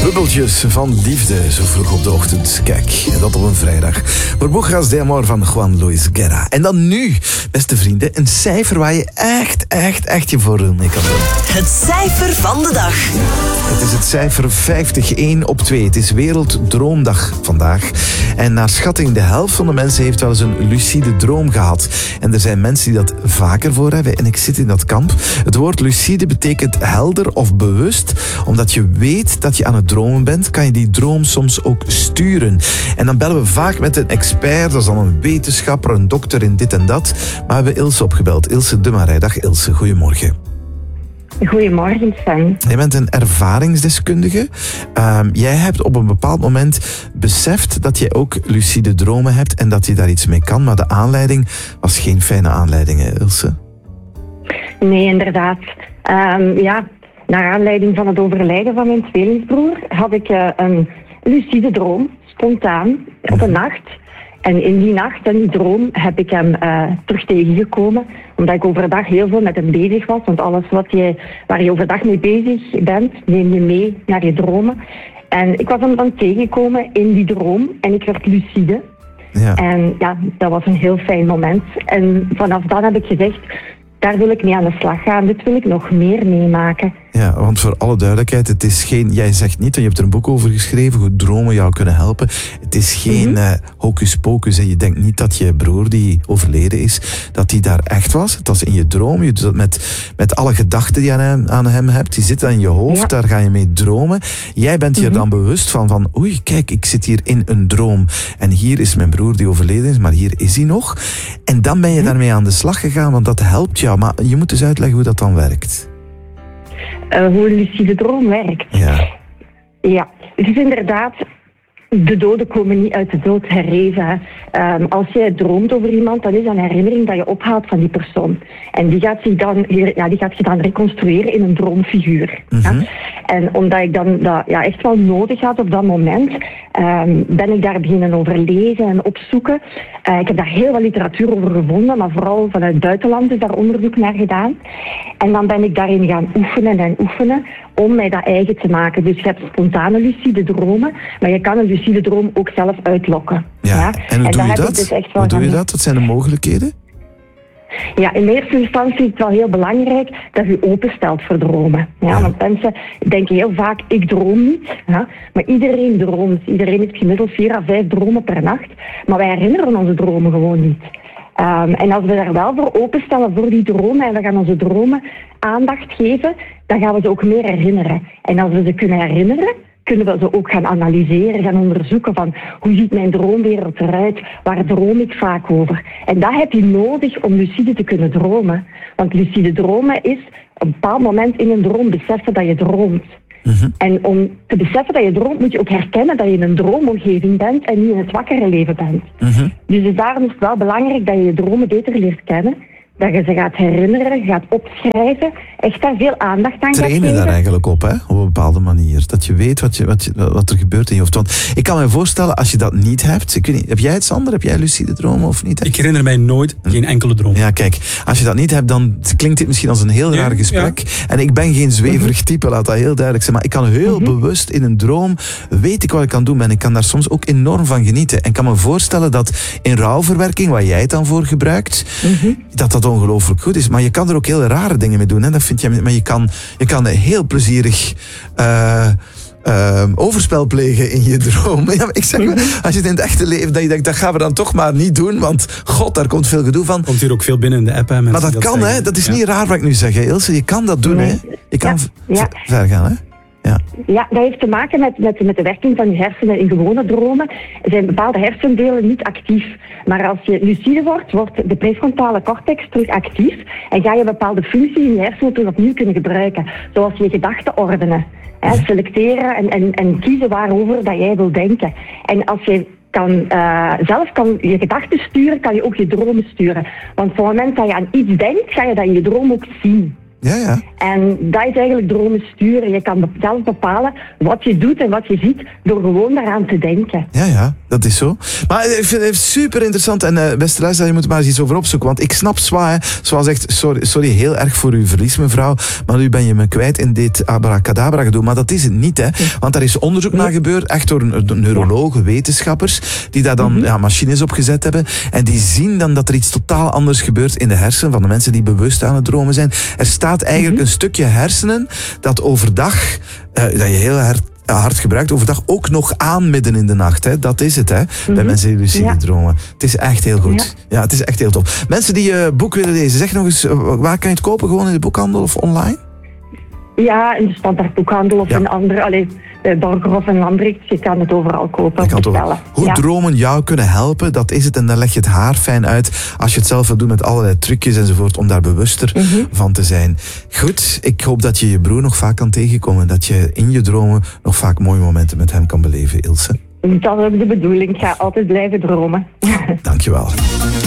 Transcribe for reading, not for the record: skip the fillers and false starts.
Bubbeltjes van liefde, zo vroeg op de ochtend. Kijk, en dat op een vrijdag. Burbujas de Amor van Juan Luis Guerra. En dan nu, beste vrienden, een cijfer waar je echt je voordeel mee kan doen. Het cijfer van de dag. Het is het cijfer 50, 1 op 2. Het is Werelddroomdag vandaag. En naar schatting, de helft van de mensen heeft wel eens een lucide droom gehad. En er zijn mensen die dat vaker voor hebben. En ik zit in dat kamp. Het woord lucide betekent helder of bewust. Omdat je weet dat je aan het dromen bent, kan je die droom soms ook sturen. En dan bellen we vaak met een expert. Dat is dan een wetenschapper, een dokter in dit en dat. Maar we hebben Ilse opgebeld. Ilse de Marij. Dag Ilse, goedemorgen. Goedemorgen, Sven. Jij bent een ervaringsdeskundige. Jij hebt op een bepaald moment beseft dat je ook lucide dromen hebt en dat je daar iets mee kan. Maar de aanleiding was geen fijne aanleiding, hè, Ilse? Nee, inderdaad. Naar aanleiding van het overlijden van mijn tweelingsbroer had ik een lucide droom, spontaan, op een nacht. En in die nacht en die droom heb ik hem terug tegengekomen. Omdat ik overdag heel veel met hem bezig was. Want alles waar je overdag mee bezig bent, neem je mee naar je dromen. En ik was hem dan tegengekomen in die droom. En ik werd lucide. Ja. En ja, dat was een heel fijn moment. En vanaf dan heb ik gezegd, daar wil ik mee aan de slag gaan. Dit wil ik nog meer meemaken. Ja, want voor alle duidelijkheid, het is geen... Jij zegt niet, en je hebt er een boek over geschreven, hoe dromen jou kunnen helpen. Het is geen hocus pocus. Je denkt niet dat je broer die overleden is, dat die daar echt was. Het was in je droom. Je doet dat met alle gedachten die je aan hem hebt. Die zitten in je hoofd, daar ga je mee dromen. Jij bent hier dan bewust van oei, kijk, ik zit hier in een droom. En hier is mijn broer die overleden is, maar hier is hij nog. En dan ben je daarmee aan de slag gegaan, want dat helpt jou. Maar je moet dus uitleggen hoe dat dan werkt. Hoe een lucide droom werkt. Ja, het is inderdaad, de doden komen niet uit de dood herrezen. Als jij droomt over iemand, dan is dat een herinnering dat je ophaalt van die persoon. En die gaat je dan reconstrueren in een droomfiguur. Ja? En omdat ik dan dat echt wel nodig had op dat moment, ben ik daar beginnen over lezen en opzoeken. Ik heb daar heel veel literatuur over gevonden, maar vooral vanuit het buitenland is daar onderzoek naar gedaan. En dan ben ik daarin gaan oefenen om mij dat eigen te maken. Dus je hebt spontane lucide dromen, maar je kan een lucide droom ook zelf uitlokken. Ja. En hoe doe je dat? Dus hoe doe je dat? Wat zijn de mogelijkheden? Ja, in eerste instantie is het wel heel belangrijk dat je openstelt voor dromen. Ja, want mensen denken heel vaak, ik droom niet. Ja, maar iedereen droomt. Iedereen heeft gemiddeld 4 à 5 dromen per nacht. Maar wij herinneren onze dromen gewoon niet. En als we daar wel voor openstellen voor die dromen en we gaan onze dromen aandacht geven, dan gaan we ze ook meer herinneren. En als we ze kunnen herinneren, kunnen we ze ook gaan analyseren, gaan onderzoeken van hoe ziet mijn droomwereld eruit, waar droom ik vaak over. En dat heb je nodig om lucide te kunnen dromen. Want lucide dromen is op een bepaald moment in een droom beseffen dat je droomt. En om te beseffen dat je droomt, moet je ook herkennen dat je in een droomomgeving bent en niet in het wakkere leven bent. Dus daarom is het wel belangrijk dat je je dromen beter leert kennen. Dat je ze gaat herinneren, gaat opschrijven, echt daar veel aandacht aan gaat geven. Trainen daar eigenlijk op, hè? Op een bepaalde manier. Dat je weet wat er gebeurt in je hoofd. Want ik kan me voorstellen, als je dat niet hebt... Ik weet niet, heb jij het, Sander? Heb jij lucide dromen of niet? Ik herinner mij nooit geen enkele droom. Ja, kijk. Als je dat niet hebt, dan klinkt dit misschien als een heel raar gesprek. Ja. En ik ben geen zweverig type, laat dat heel duidelijk zijn. Maar ik kan heel bewust in een droom... weet ik wat ik kan doen en ik kan daar soms ook enorm van genieten. En ik kan me voorstellen dat in rouwverwerking, waar jij het dan voor gebruikt... dat ongelooflijk goed is. Maar je kan er ook heel rare dingen mee doen. Hè? Dat vind je, maar je kan heel plezierig overspel plegen in je droom. Ja, ik zeg maar, als je het in het echte leven, dat je denkt, dat gaan we dan toch maar niet doen, want god, daar komt veel gedoe van. Komt hier ook veel binnen in de app. Hè, maar dat kan, hè? Dat is niet raar wat ik nu zeg, hè, Ilse. Je kan dat doen, hè? Je kan ver gaan, hè? Ja, dat heeft te maken met de werking van je hersenen in gewone dromen. Er zijn bepaalde hersendelen niet actief. Maar als je lucide wordt de prefrontale cortex terug actief en ga je bepaalde functies in je hersenen terug opnieuw kunnen gebruiken. Zoals je gedachten ordenen, selecteren en kiezen waarover dat jij wil denken. En als je zelf kan je gedachten sturen, kan je ook je dromen sturen. Want op het moment dat je aan iets denkt, ga je dat in je droom ook zien. Ja. En dat is eigenlijk dromen sturen. Je kan zelf bepalen wat je doet en wat je ziet door gewoon daaraan te denken. Ja, dat is zo. Maar ik vind het super interessant. En beste luisteraar, je moet er maar eens iets over opzoeken. Want ik snap zwaar, zoals echt, sorry heel erg voor uw verlies, mevrouw. Maar nu ben je me kwijt in dit abracadabra gedoe. Maar dat is het niet, hè. Want daar is onderzoek naar gebeurd, echt door neurologen, wetenschappers, die daar dan machines op gezet hebben. En die zien dan dat er iets totaal anders gebeurt in de hersenen van de mensen die bewust aan het dromen zijn. Er staat eigenlijk een stukje hersenen dat overdag, dat je heel hard gebruikt, overdag ook nog aan midden in de nacht. Hè. Dat is het, hè, bij mensen die lucide dromen. Het is echt heel goed. Ja, het is echt heel tof. Mensen die je boek willen lezen, zeg nog eens, waar kan je het kopen? Gewoon in de boekhandel of online? Ja, in de standaard boekhandel of in andere, Borgerhof en Lambrechts, je kan het overal kopen. Hoe dromen jou kunnen helpen, dat is het. En dan leg je het haar fijn uit als je het zelf wil doen met allerlei trucjes enzovoort, om daar bewuster van te zijn. Goed, ik hoop dat je je broer nog vaak kan tegenkomen. Dat je in je dromen nog vaak mooie momenten met hem kan beleven, Ilse. Dat is ook de bedoeling. Ik ga altijd blijven dromen. Dankjewel.